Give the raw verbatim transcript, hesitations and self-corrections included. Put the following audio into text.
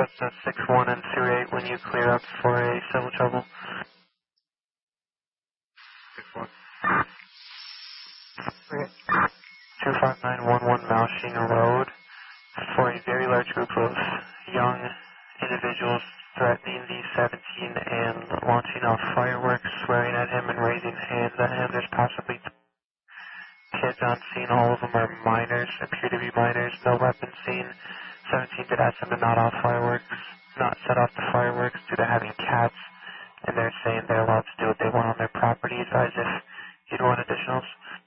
Suspects at six one and two eight when you clear up for a civil trouble. six one. two five nine one one Malshing Road for a very large group of young individuals threatening the seventeen and launching off fireworks, swearing at him and raising hands at him. There's possibly kids on scene. All of them are minors, appear to be minors. No weapons seen. seventeen did ask them to not off fireworks, not set off the fireworks due to having cats, and they're saying they're allowed to do what they want on their property. Advise if you'd want additionals.